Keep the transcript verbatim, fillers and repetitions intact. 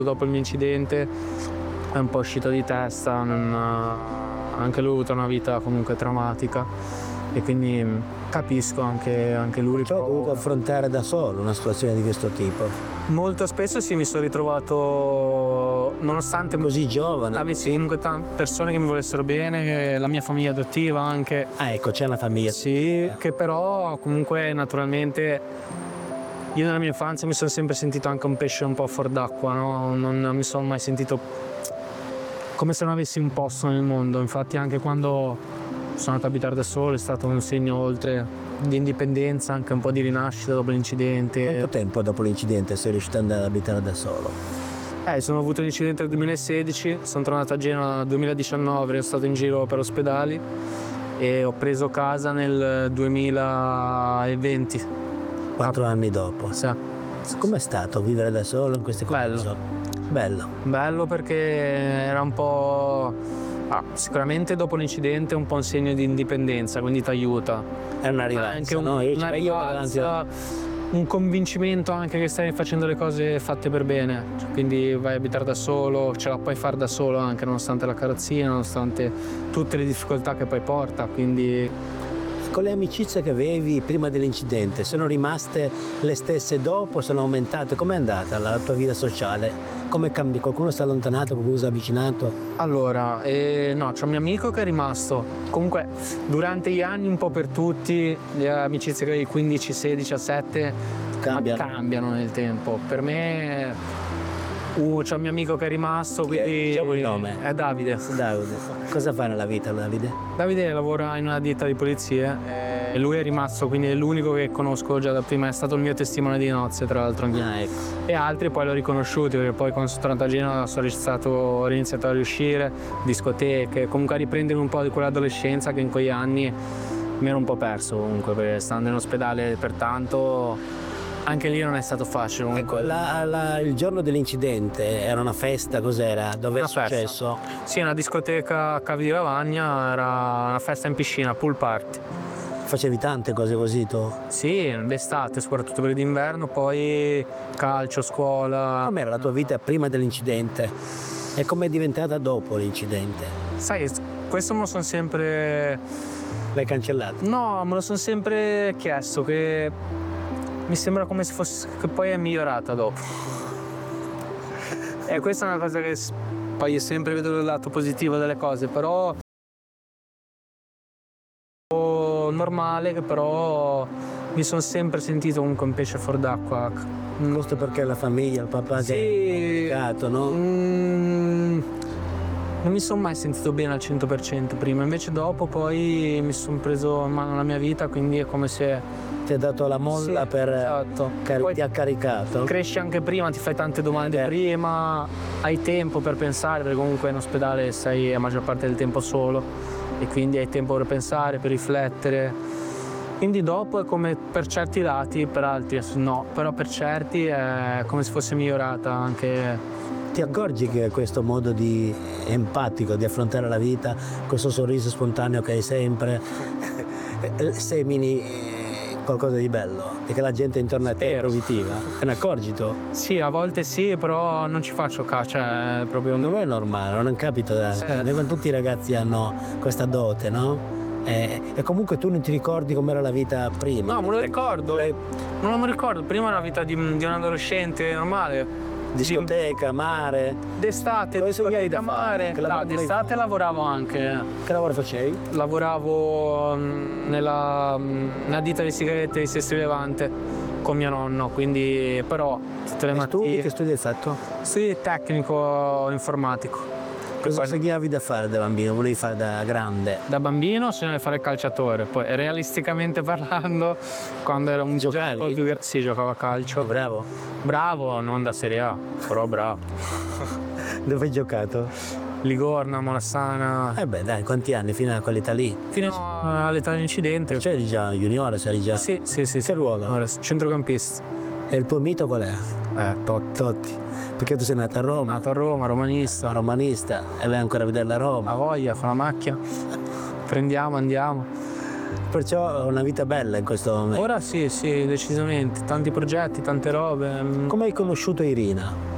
dopo il mio incidente è un po' uscito di testa, non, anche lui ha avuto una vita comunque traumatica e quindi capisco anche, anche lui. Cioè, ho dovuto affrontare da solo una situazione di questo tipo. Molto spesso sì, mi sono ritrovato, nonostante Così giovane. avessi comunque tante persone che mi volessero bene, la mia famiglia adottiva anche. Ah, ecco, c'è una famiglia. Sì, che però comunque naturalmente io nella mia infanzia mi sono sempre sentito anche un pesce un po' fuor d'acqua, no? Non mi sono mai sentito come se non avessi un posto nel mondo. Infatti anche quando sono andato a abitare da solo è stato un segno oltre di indipendenza, anche un po' di rinascita dopo l'incidente. Quanto tempo dopo l'incidente sei riuscito ad andare ad abitare da solo? Eh, sono avuto l'incidente nel duemilasedici, sono tornato a Genova nel duemiladiciannove, sono stato in giro per ospedali e ho preso casa nel duemilaventi. Quattro anni dopo. Sì. Com'è stato vivere da solo in queste Bello. condizioni? Bello. Bello perché era un po'... Ah, sicuramente dopo l'incidente è un po' un segno di indipendenza, quindi ti aiuta. È una rivalsa, Anche un, no? Io, una cioè, io rivalsa, un convincimento anche che stai facendo le cose fatte per bene. Cioè, quindi vai a abitare da solo, ce la puoi fare da solo anche nonostante la carrozzina, nonostante tutte le difficoltà che poi porta, quindi... Con le amicizie che avevi prima dell'incidente, sono rimaste le stesse dopo? Sono aumentate? Com'è andata la tua vita sociale? Come cambi? Qualcuno si è allontanato, qualcuno si è avvicinato? Allora, eh, no, c'è un mio amico che è rimasto. Comunque, durante gli anni, un po' per tutti, le amicizie che avevi quindici, sedici, diciassette Cambiano. cambiano nel tempo. Per me, uh, c'è un mio amico che è rimasto, quindi... Diciamo il nome. È Davide. Davide. Cosa fai nella vita, Davide? Davide lavora in una ditta di pulizie e lui è rimasto, quindi è l'unico che conosco già da prima, è stato il mio testimone di nozze tra l'altro. Ah, ecco. E altri poi l'ho riconosciuti perché poi quando sono tornato a Genova sono stato, ho iniziato a riuscire, discoteche, comunque a riprendere un po' di quell'adolescenza che in quegli anni mi ero un po' perso comunque, perché stando in ospedale per tanto anche lì non è stato facile comunque. Ecco, la, la, il giorno dell'incidente era una festa, cos'era? Dove è Una festa. successo? Sì, una discoteca a Cavi di Lavagna, era una festa in piscina, pool party. Facevi tante cose così tu? Sì, d'estate, soprattutto per d'inverno, poi calcio, scuola. Com'era la tua vita prima dell'incidente? E com'è diventata dopo l'incidente? Sai, questo me lo sono sempre... L'hai cancellato? No, me lo sono sempre chiesto, che mi sembra come se fosse... che poi è migliorata dopo. E questa è una cosa che poi io sempre vedo il lato positivo delle cose, però... normale, che però mi sono sempre sentito comunque un pesce fuor d'acqua. Questo perché la famiglia, il papà Sì, ti ha educato, no? Mm, non mi sono mai sentito bene al cento per cento prima, invece dopo poi mi sono preso in mano la mia vita, quindi è come se... Ti ha dato la molla Sì, per... esatto. Car- Poi ti ha caricato? cresci anche prima, ti fai tante domande Eh. prima, hai tempo per pensare, perché comunque in ospedale sei la maggior parte del tempo solo e quindi hai tempo per pensare, per riflettere. Quindi dopo è come per certi lati, per altri no, però per certi è come se fosse migliorata anche... Ti accorgi che questo modo di empatico di affrontare la vita, questo sorriso spontaneo che hai sempre, semini qualcosa di bello? E che la gente intorno a te è positiva? Te ne accorgi tu? Sì, a volte sì, però non ci faccio caso, cioè è proprio... Non è normale, non capita da... Sì. Tutti i ragazzi hanno questa dote, no? E, e comunque tu non ti ricordi com'era la vita prima? No, me lo ricordo, non me lo ricordo, prima era la vita di, di un adolescente normale. Discoteca, mare. D'estate, Cosa sognavi discoteca, da fare? mare. Che No, lavoro d'estate lavoravo anche. Che lavoro facevi? Lavoravo mm, nella, mm, nella ditta di sigarette di Sestri Levante con mio nonno, quindi però tutte le E studi? mattine... Che studi hai fatto? Sì, tecnico informatico. Cosa Poi- sognavi da fare da bambino? Volevi fare da grande? Da bambino sognavo di fare il calciatore, poi realisticamente parlando, quando ero un Giocavi? po' più gra- sì, giocavo a calcio. Bravo. Bravo, non da Serie A, però bravo. Dove hai giocato? Ligorna, Morassana, Eh beh dai, quanti anni fino a quell'età lì? fino all'età dell'incidente. C'eri già juniore, sei già... Sì, sì, sì. Che ruolo? Ora, centrocampista. E il tuo mito qual è? Eh, Totti. Totti. Perché tu sei nato a Roma, Nato a Roma, romanista. romanista, e vai ancora a vedere la Roma. La voglia, fa la macchia. Prendiamo, andiamo. Perciò una vita bella in questo momento. Ora sì, sì, decisamente. Tanti progetti, tante robe. Come hai conosciuto Irina?